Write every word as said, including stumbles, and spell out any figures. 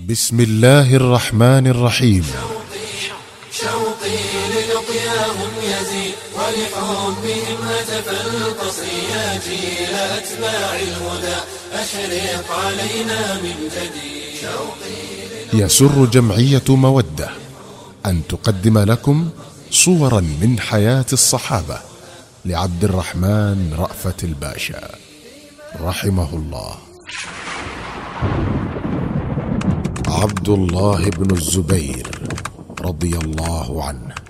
بسم الله الرحمن الرحيم. شوقي, شوقي للقياهم يزيد ولحبهم هتف القصي يا جيل أتباع الهدى أشرق علينا من جديد. شوقي يسر جمعية مودة أن تقدم لكم صورا من حياة الصحابة لعبد الرحمن رأفت الباشا رحمه الله. عبد الله بن الزبير رضي الله عنه